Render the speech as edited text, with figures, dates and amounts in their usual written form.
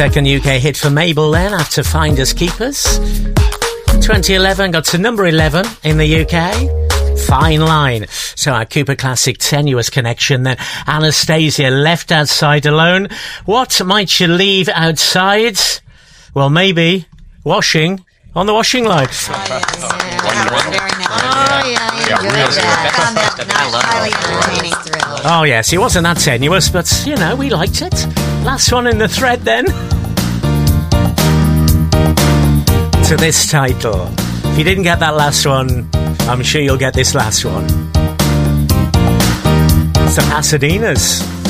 Second UK hit for Mabel then after Finders Keepers. 2011 got to number 11 in the UK. Fine Line. So our Cooper Classic Tenuous Connection then. Anastasia, Left Outside Alone. What might you leave outside? Well, maybe washing on the washing line. Oh yes, it wasn't that tenuous, but you know, we liked it. Last one in the thread then. To this title. If you didn't get that last one, I'm sure you'll get this last one. It's the Pasadenas.